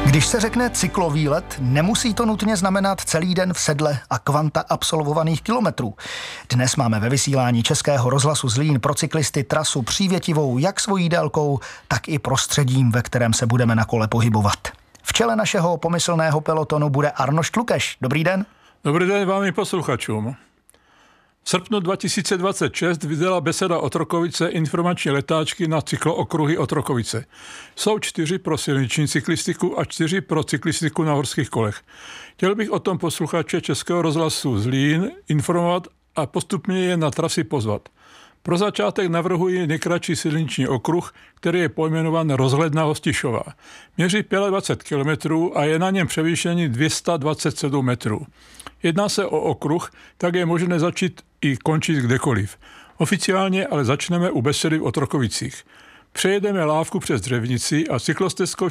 Když se řekne cyklovýlet, nemusí to nutně znamenat celý den v sedle a kvanta absolvovaných kilometrů. Dnes máme ve vysílání Českého rozhlasu Zlín pro cyklisty trasu přívětivou jak svojí délkou, tak i prostředím, ve kterém se budeme na kole pohybovat. V čele našeho pomyslného pelotonu bude Arnošt Lukeš. Dobrý den. Dobrý den vám i posluchačům. V srpnu 2026 vydala Beseda Otrokovice informační letáčky na cyklookruhy Otrokovice. Jsou 4 pro silniční cyklistiku a 4 pro cyklistiku na horských kolech. Chtěl bych o tom posluchače Českého rozhlasu Zlín informovat a postupně je na trasy pozvat. Pro začátek navrhuji nejkratší silniční okruh, který je pojmenován Rozhledna Hostišová. Měří 25 km a je na něm převýšení 227 metrů. Jedná se o okruh, tak je možné začít i končit kdekoliv. Oficiálně ale začneme u Besedy v Otrokovicích. Přejedeme lávku přes Dřevnici a cyklostezkou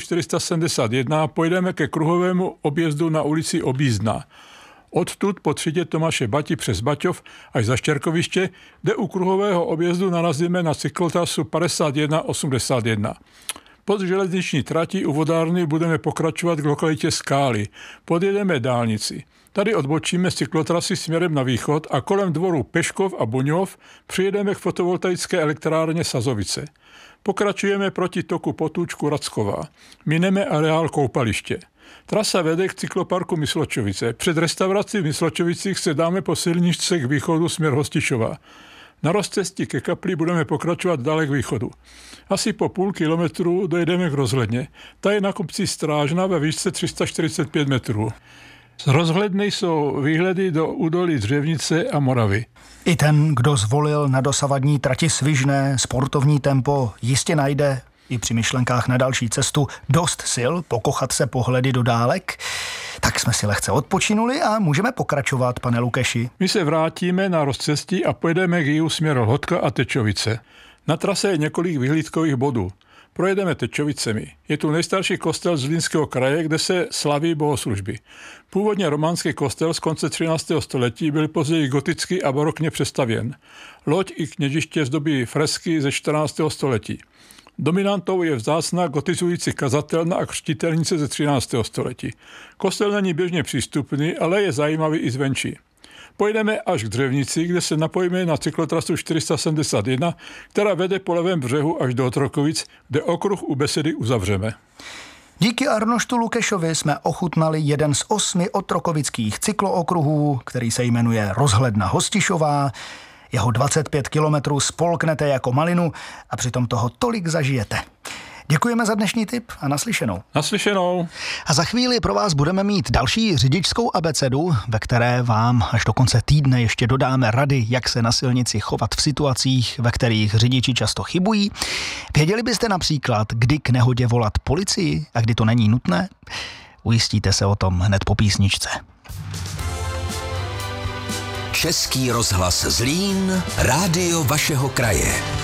471 pojedeme ke kruhovému objezdu na ulici Obízdná. Odtud po třídě Tomáše Bati přes Baťov až za Štěrkoviště, kde u kruhového objezdu narazíme na cyklotrasu 5181. Pod železniční tratí u vodárny budeme pokračovat k lokalitě Skály. Podjedeme dálnici. Tady odbočíme z cyklotrasy směrem na východ a kolem dvoru Peškov a Buňov přijedeme k fotovoltaické elektrárně Sazovice. Pokračujeme proti toku Potůčku Racková. Mineme areál koupaliště. Trasa vede k cykloparku Mysločovice. Před restaurací v Mysločovicích se dáme po silničce k východu směr Hostišova. Na rozcestí ke kapli budeme pokračovat dále k východu. Asi po půl kilometru dojedeme k rozhledně. Ta je na kopci Strážna ve výšce 345 metrů. Z rozhledny jsou výhledy do údolí Dřevnice a Moravy. I ten, kdo zvolil na dosavadní trati svižné sportovní tempo, jistě najde i při myšlenkách na další cestu dost sil pokochat se pohledy do dálek. Tak jsme si lehce odpočinuli a můžeme pokračovat, pane Lukeši. My se vrátíme na rozcestí a pojedeme k jihu směr Lhotka a Tečovice. Na trase je několik vyhlídkových bodů. Projedeme Tečovicemi. Je tu nejstarší kostel Zlínského kraje, kde se slaví bohoslužby. Původně románský kostel z konce 13. století byl později goticky a barokně přestavěn. Loď i kněžiště zdobí fresky ze 14. století. Dominantou je vzácná gotizující kazatelna a křtitelnice ze 13. století. Kostel není běžně přístupný, ale je zajímavý i zvenčí. Pojedeme až k Dřevnici, kde se napojíme na cyklotrasu 471, která vede po levém břehu až do Otrokovic, kde okruh u Besedy uzavřeme. Díky Arnoštu Lukešovi jsme ochutnali jeden z 8 otrokovických cyklookruhů, který se jmenuje Rozhledna Hostišová. Jeho 25 kilometrů spolknete jako malinu a přitom toho tolik zažijete. Děkujeme za dnešní tip a naslyšenou. Naslyšenou. A za chvíli pro vás budeme mít další řidičskou abecedu, ve které vám až do konce týdne ještě dodáme rady, jak se na silnici chovat v situacích, ve kterých řidiči často chybují. Věděli byste například, kdy k nehodě volat policii a kdy to není nutné? Ujistíte se o tom hned po písničce. Český rozhlas Zlín, rádio vašeho kraje.